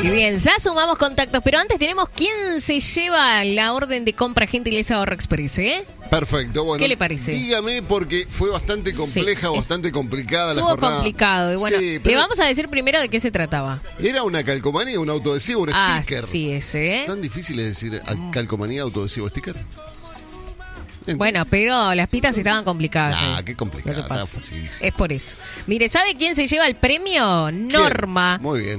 Y bien, ya sumamos contactos, pero antes tenemos quién se lleva la orden de compra Gentileza Ahorro Express, ¿eh? Perfecto, bueno. ¿Qué le parece? Dígame, porque fue bastante compleja, bastante complicada la Estuvo jornada. complicado. Y bueno, Sí, le vamos a decir primero de qué se trataba. Era una calcomanía, un autoadhesivo, un sticker. Así es, ¿eh? ¿Tan difícil es decir calcomanía, autoadhesivo, sticker? Bueno, pero las pistas estaban complicadas. Qué complicada, está facilísimo. Es por eso. Mire, ¿sabe quién se lleva el premio? Norma. Muy bien.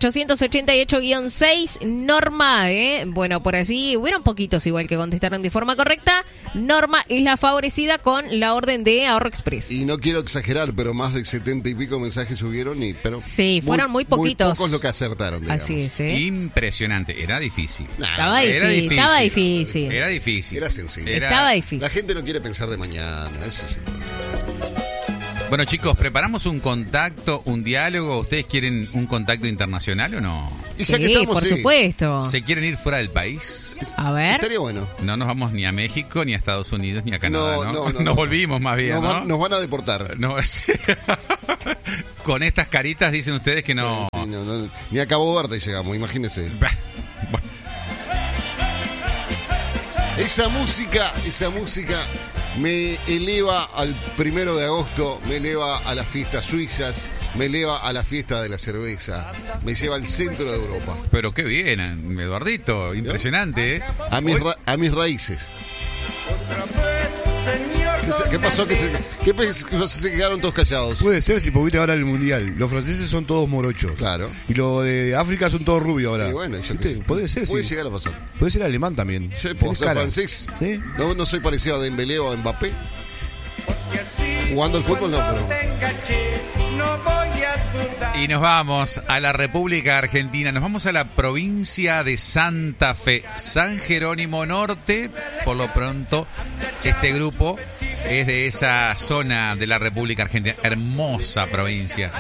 888-6, Norma. Bueno, por allí hubieron poquitos igual que contestaron de forma correcta. Norma es la favorecida con la orden de Ahorro Express. Y no quiero exagerar, pero más de 70 y pico mensajes subieron. Pero sí, fueron muy poquitos. Muy pocos lo que acertaron, digamos. Así es, Impresionante. Era difícil. Estaba difícil. Era difícil. Era sencillo. Estaba difícil. La gente no quiere pensar de mañana, eso sí. Bueno, chicos, preparamos un contacto, un diálogo. ¿Ustedes quieren un contacto internacional o no? Y ya que estamos, por supuesto. ¿Se quieren ir fuera del país? A ver. Estaría bueno. No nos vamos ni a México, ni a Estados Unidos, ni a Canadá, ¿no? No. Nos volvimos más bien, ¿no? Nos van a deportar. No, sí. Con estas caritas dicen ustedes que no. Sí, ni a Cabo Verde llegamos, imagínense. Esa música me eleva al 1 de agosto, me eleva a las fiestas suizas, me eleva a la fiesta de la cerveza, me lleva al centro de Europa. Pero qué bien, Eduardito, impresionante, ¿eh? A mis raíces. ¿Qué pasó? ¿Qué pasó? Se quedaron todos callados. Puede ser si porque ahora el mundial. Los franceses son todos morochos. Claro. Y los de África son todos rubios ahora. Y bueno, puede ser, puede sí. llegar a pasar. Puede ser alemán también. Yo puedo ser francés. ¿Sí? No soy parecido a Dembélé o a Mbappé. Jugando al fútbol no, pero... Y nos vamos a la República Argentina, nos vamos a la provincia de Santa Fe, San Jerónimo Norte. Por lo pronto, este grupo es de esa zona de la República Argentina, hermosa provincia.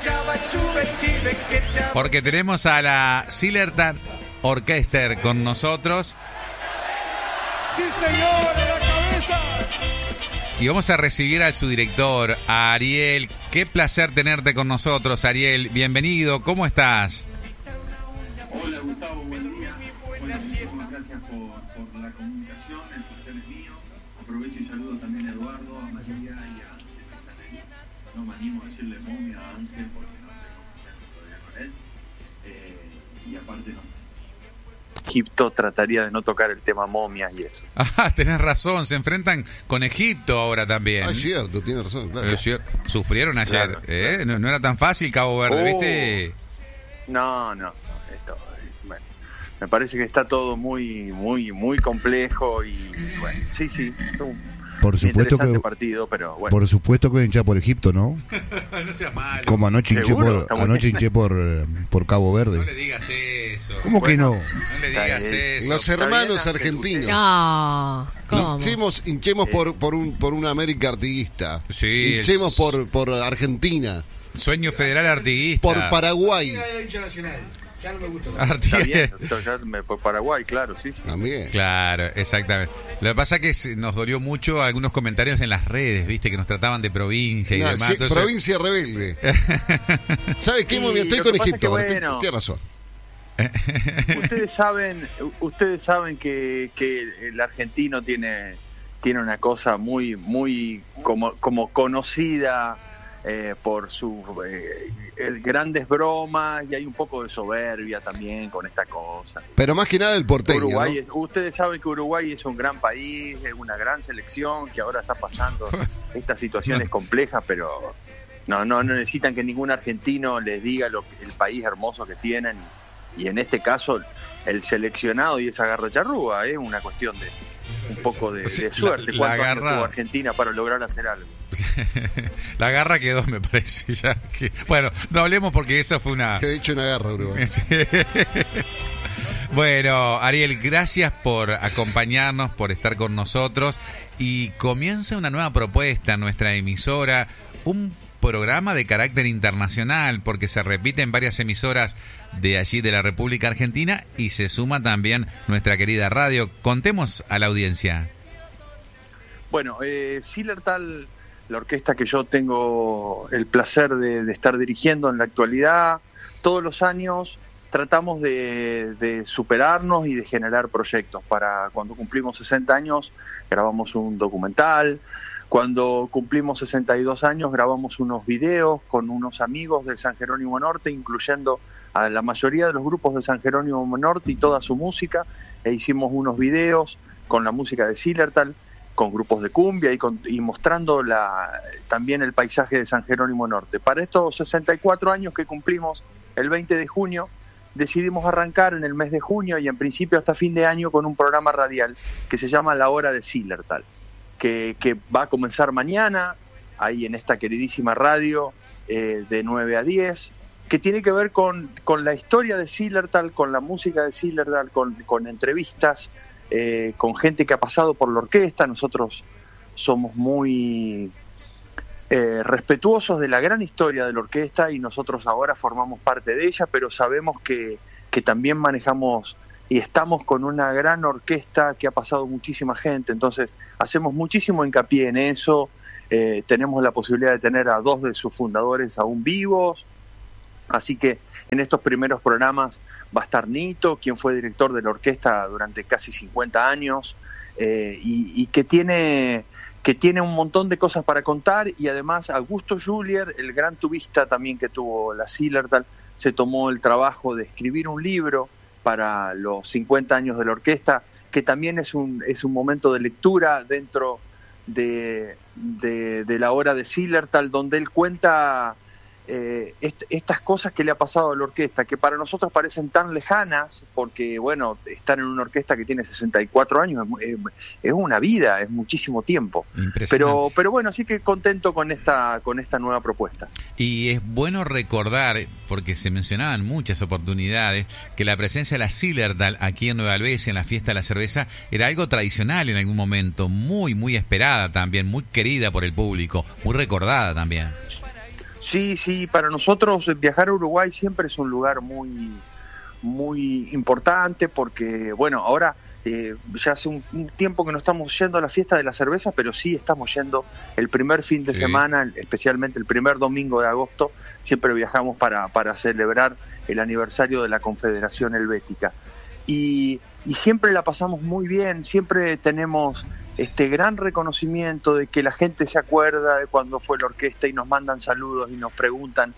Porque tenemos a la Zillertal Orchester con nosotros. ¡Sí, señor! ¡De la cabeza! Y vamos a recibir a su director, a Ariel. Qué placer tenerte con nosotros, Ariel. Bienvenido, ¿cómo estás? Hola, Gustavo, buen día. Muchísimas gracias por la comunicación, el placer es mío. Aprovecho y saludo también a Eduardo, a María y a Ángel que están ahí. No me animo a decirle momia a Ángel porque no tengo todavía con él. Y aparte no. Egipto trataría de no tocar el tema momias y eso. Tenés razón, se enfrentan con Egipto ahora también. Es cierto, tienes razón, claro. Es cierto. Sufrieron ayer, Claro. No era tan fácil Cabo Verde, ¿viste? No. Esto, bueno, me parece que está todo muy complejo y bueno, sí. Por supuesto interesante que partido, pero bueno. Por supuesto que hincha por Egipto, ¿no? No sea malo. Como anoche hinché por Cabo Verde. No le digas eso. ¿Cómo que no? No le digas eso. Los hermanos argentinos. No, ¿cómo? Hinchemos por una América artiguista. Sí, hinchemos por Argentina. Sueño federal artiguista. Por Paraguay. Ya no me gusta. Está bien, por Paraguay, claro, sí. También. Claro, exactamente. Lo que pasa es que nos dolió mucho algunos comentarios en las redes, viste, que nos trataban de provincia y demás. Sí, Entonces... provincia rebelde. ¿Sabes qué? Estoy con Egipto. Bueno, tienes razón. Ustedes saben que el argentino tiene una cosa muy como conocida por sus grandes bromas, y hay un poco de soberbia también con esta cosa. Pero más que nada el porteño, Uruguay, ¿no? Ustedes saben que Uruguay es un gran país, es una gran selección que ahora está pasando estas situaciones complejas, pero no necesitan que ningún argentino les diga el país hermoso que tienen, y en este caso el seleccionado y esa garra charrúa es una cuestión de un poco de suerte. ¿Cuánto años tuvo Argentina para lograr hacer algo? La garra quedó, me parece ya que... Bueno, no hablemos porque eso fue una... Que de hecho una garra, Uruguay. Bueno, Ariel, gracias por acompañarnos, por estar con nosotros. Y comienza una nueva propuesta en nuestra emisora, un programa de carácter internacional, porque se repite en varias emisoras de allí de la República Argentina y se suma también nuestra querida radio. Contemos a la audiencia. Bueno, Zillertal, la orquesta que yo tengo el placer de estar dirigiendo en la actualidad, todos los años tratamos de superarnos y de generar proyectos. Para cuando cumplimos 60 años grabamos un documental, cuando cumplimos 62 años grabamos unos videos con unos amigos de San Jerónimo Norte, incluyendo a la mayoría de los grupos de San Jerónimo Norte y toda su música, e hicimos unos videos con la música de Zillertal, con grupos de cumbia y mostrando también el paisaje de San Jerónimo Norte. Para estos 64 años que cumplimos el 20 de junio, decidimos arrancar en el mes de junio y en principio hasta fin de año con un programa radial que se llama La Hora de Zillertal, que va a comenzar mañana, ahí en esta queridísima radio, de 9 a 10, que tiene que ver con la historia de Zillertal, con la música de Zillertal, con entrevistas, con gente que ha pasado por la orquesta. Nosotros somos muy respetuosos de la gran historia de la orquesta y nosotros ahora formamos parte de ella, pero sabemos que también manejamos y estamos con una gran orquesta que ha pasado muchísima gente, entonces hacemos muchísimo hincapié en eso. Tenemos la posibilidad de tener a 2 de sus fundadores aún vivos, así que en estos primeros programas va a estar Nito, quien fue director de la orquesta durante casi 50 años, y que tiene un montón de cosas para contar, y además Augusto Julier, el gran tubista también que tuvo la Zillertal, se tomó el trabajo de escribir un libro para los 50 años de la orquesta, que también es un momento de lectura dentro de la hora de Zillertal, donde él cuenta estas cosas que le ha pasado a la orquesta, que para nosotros parecen tan lejanas, porque bueno, estar en una orquesta que tiene 64 años es una vida, es muchísimo tiempo. Pero bueno, sí que contento con esta nueva propuesta. Y es bueno recordar, porque se mencionaban muchas oportunidades, que la presencia de la Zillertal aquí en Nueva Albesia, en la fiesta de la cerveza, era algo tradicional en algún momento, muy, muy esperada también, muy querida por el público, muy recordada también. Sí, para nosotros viajar a Uruguay siempre es un lugar muy, muy importante, porque bueno, ahora ya hace un tiempo que no estamos yendo a la fiesta de la cerveza, pero sí estamos yendo el primer fin de semana, especialmente el primer domingo de agosto, siempre viajamos para celebrar el aniversario de la Confederación Helvética. Y siempre la pasamos muy bien, siempre tenemos este gran reconocimiento de que la gente se acuerda de cuando fue la orquesta y nos mandan saludos y nos preguntan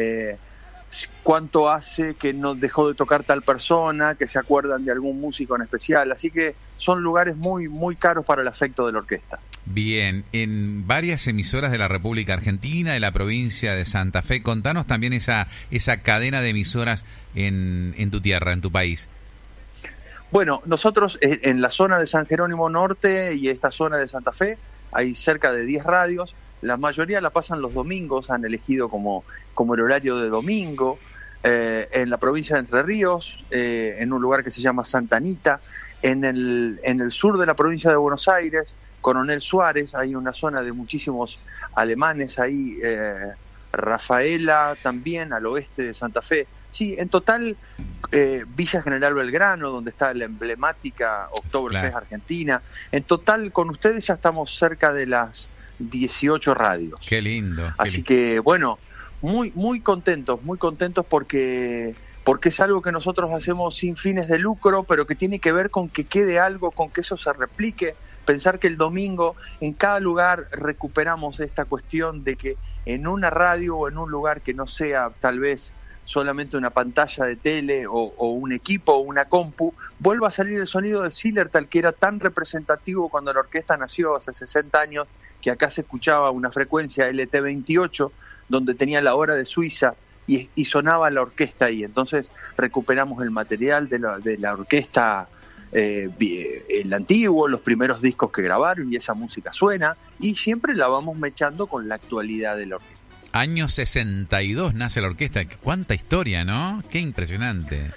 cuánto hace que nos dejó de tocar tal persona, que se acuerdan de algún músico en especial, así que son lugares muy, muy caros para el afecto de la orquesta. Bien, en varias emisoras de la República Argentina, de la provincia de Santa Fe, contanos también esa cadena de emisoras en tu tierra, en tu país. Bueno, nosotros en la zona de San Jerónimo Norte y esta zona de Santa Fe hay cerca de 10 radios, la mayoría la pasan los domingos, han elegido como el horario de domingo. En la provincia de Entre Ríos, en un lugar que se llama Santa Anita, en el sur de la provincia de Buenos Aires, Coronel Suárez, hay una zona de muchísimos alemanes ahí, Rafaela también, al oeste de Santa Fe. Sí, en total, Villa General Belgrano, donde está la emblemática Oktoberfest Argentina. En total, con ustedes ya estamos cerca de las 18 radios. Qué lindo. Así que, bueno, muy contentos porque es algo que nosotros hacemos sin fines de lucro, pero que tiene que ver con que quede algo, con que eso se replique. Pensar que el domingo en cada lugar recuperamos esta cuestión de que en una radio o en un lugar que no sea tal vez solamente una pantalla de tele o un equipo o una compu, vuelva a salir el sonido de Zillertal, que era tan representativo cuando la orquesta nació hace 60 años, que acá se escuchaba una frecuencia LT28, donde tenía la hora de Suiza y sonaba la orquesta ahí. Entonces recuperamos el material de la orquesta, el antiguo, los primeros discos que grabaron, y esa música suena, y siempre la vamos mechando con la actualidad de la orquesta. Año 62 nace la orquesta. Cuánta historia, ¿no? Qué impresionante.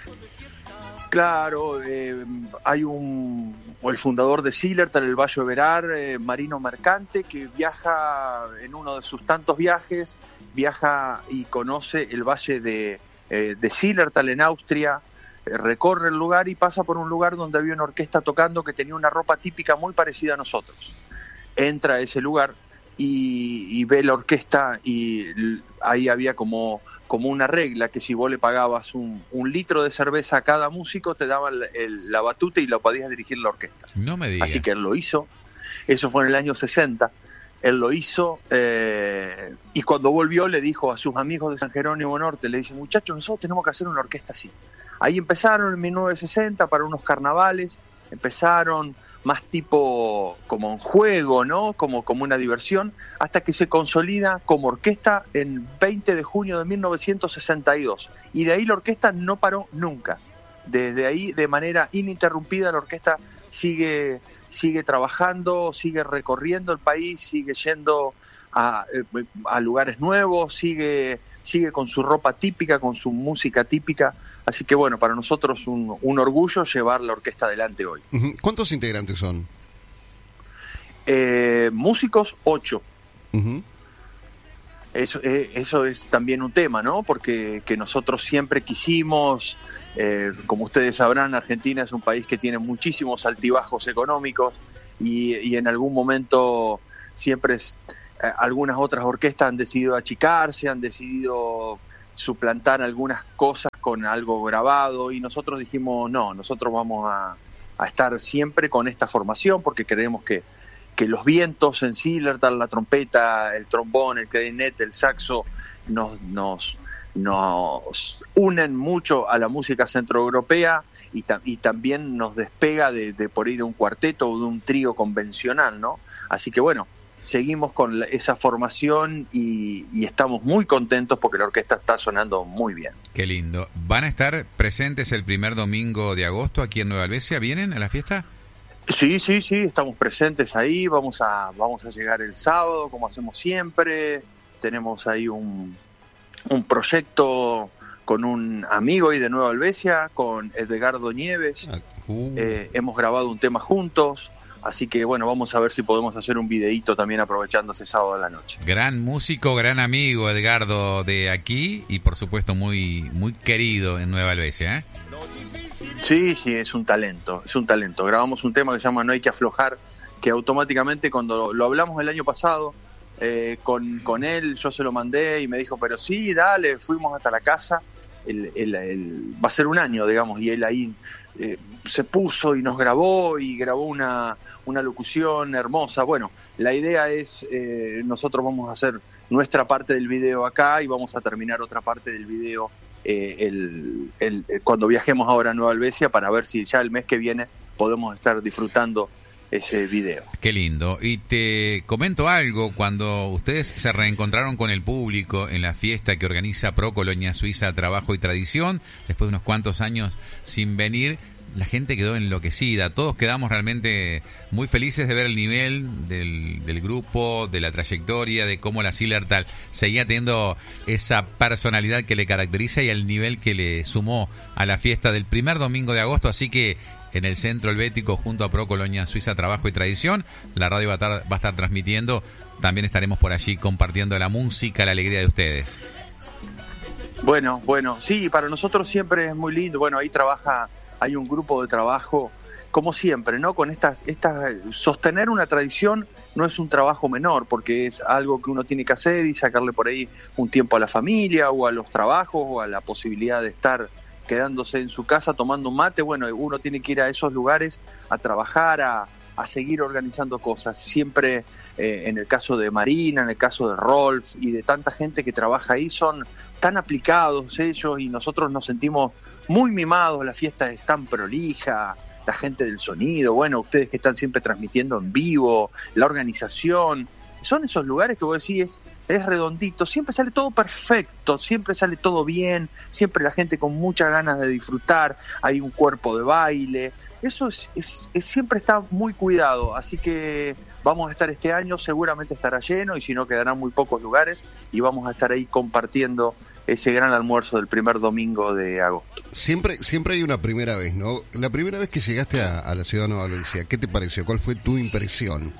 Claro, hay el fundador de Zillertal, el Bayo Verar, Marino Mercante, que viaja en uno de sus tantos viajes, viaja y conoce el valle de Zillertal en Austria, recorre el lugar y pasa por un lugar donde había una orquesta tocando que tenía una ropa típica muy parecida a nosotros. Entra a ese lugar, y ve la orquesta, y ahí había como una regla que si vos le pagabas un litro de cerveza a cada músico, te daban la batuta y lo podías dirigir la orquesta. No me digas. Así que él lo hizo. Eso fue en el año 60. Él lo hizo, y cuando volvió le dijo a sus amigos de San Jerónimo Norte, le dice: muchachos, nosotros tenemos que hacer una orquesta así. Ahí empezaron en 1960 para unos carnavales, empezaron más tipo como un juego, ¿no? Como una diversión, hasta que se consolida como orquesta en 20 de junio de 1962. Y de ahí la orquesta no paró nunca. Desde ahí, de manera ininterrumpida, la orquesta sigue trabajando, sigue recorriendo el país, sigue yendo a lugares nuevos, sigue con su ropa típica, con su música típica. Así que bueno, para nosotros un orgullo llevar la orquesta adelante hoy. ¿Cuántos integrantes son? Músicos, 8. Uh-huh. Eso es también un tema, ¿no? Porque que nosotros siempre quisimos, como ustedes sabrán, Argentina es un país que tiene muchísimos altibajos económicos, y en algún momento siempre algunas otras orquestas han decidido achicarse, han decidido suplantar algunas cosas con algo grabado, y nosotros dijimos no, nosotros vamos a estar siempre con esta formación, porque creemos que los vientos en Zillertal, la trompeta, el trombón, el clarinete, el saxo, nos unen mucho a la música centroeuropea, y también nos despega de por ahí de un cuarteto o de un trío convencional, ¿no? Así que bueno, seguimos con esa formación y estamos muy contentos porque la orquesta está sonando muy bien. Qué lindo. ¿Van a estar presentes el primer domingo de agosto aquí en Nueva Albesia? ¿Vienen a la fiesta? Sí, estamos presentes ahí. Vamos a llegar el sábado, como hacemos siempre. Tenemos ahí un proyecto con un amigo ahí de Nueva Albesia, con Edgardo Nieves. Hemos grabado un tema juntos. Así que bueno, vamos a ver si podemos hacer un videíto también aprovechando ese sábado de la noche. Gran músico, gran amigo Edgardo de aquí, y por supuesto muy, muy querido en Nueva Albesia, ¿eh? Sí, es un talento. Grabamos un tema que se llama No hay que aflojar, que automáticamente cuando lo hablamos el año pasado con él, yo se lo mandé y me dijo, pero sí, dale, fuimos hasta la casa, va a ser un año, digamos, y él ahí se puso y nos grabó una locución hermosa. Bueno, la idea es, nosotros vamos a hacer nuestra parte del video acá y vamos a terminar otra parte del video cuando viajemos ahora a Nueva Albesia, para ver si ya el mes que viene podemos estar disfrutando ese video. Qué lindo. Y te comento algo: cuando ustedes se reencontraron con el público en la fiesta que organiza Pro Colonia Suiza Trabajo y Tradición, después de unos cuantos años sin venir, la gente quedó enloquecida. Todos quedamos realmente muy felices de ver el nivel del grupo, de la trayectoria, de cómo la Zillertal seguía teniendo esa personalidad que le caracteriza y el nivel que le sumó a la fiesta del primer domingo de agosto. Así que en el Centro Helvético, junto a Pro Colonia Suiza Trabajo y Tradición, la radio va a estar transmitiendo. También estaremos por allí compartiendo la música, la alegría de ustedes. Bueno, sí, para nosotros siempre es muy lindo. Bueno, ahí hay un grupo de trabajo, como siempre, ¿no? Con sostener una tradición no es un trabajo menor, porque es algo que uno tiene que hacer y sacarle por ahí un tiempo a la familia o a los trabajos o a la posibilidad de estar quedándose en su casa tomando un mate. Bueno, uno tiene que ir a esos lugares a trabajar, a seguir organizando cosas. Siempre, en el caso de Marina, en el caso de Rolf y de tanta gente que trabaja ahí, son tan aplicados ellos y nosotros nos sentimos muy mimados. La fiesta es tan prolija, la gente del sonido, bueno, ustedes que están siempre transmitiendo en vivo, la organización, son esos lugares que vos decís, es redondito, siempre sale todo perfecto, siempre sale todo bien, siempre la gente con muchas ganas de disfrutar, hay un cuerpo de baile, eso es siempre está muy cuidado. Así que vamos a estar este año, seguramente estará lleno, y si no quedarán muy pocos lugares, y vamos a estar ahí compartiendo ese gran almuerzo del primer domingo de agosto. Siempre hay una primera vez, ¿no? La primera vez que llegaste a la ciudad de Nueva Albesia, ¿qué te pareció? ¿Cuál fue tu impresión?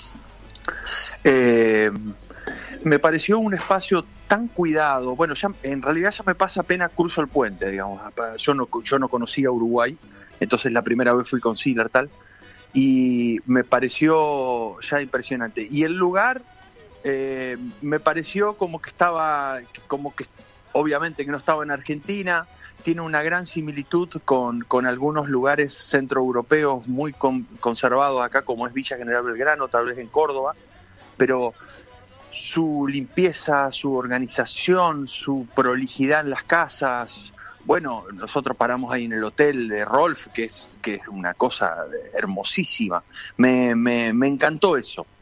Me pareció un espacio tan cuidado. Bueno, ya en realidad ya me pasa apenas cruzo el puente, digamos. Yo no conocía Uruguay, entonces la primera vez fui con Zillertal y me pareció ya impresionante. Y el lugar me pareció como que obviamente que no estaba en Argentina. Tiene una gran similitud con algunos lugares centroeuropeos muy conservados acá, como es Villa General Belgrano, tal vez en Córdoba, pero su limpieza, su organización, su prolijidad en las casas. Bueno, nosotros paramos ahí en el hotel de Rolf, que es una cosa hermosísima. Me encantó eso.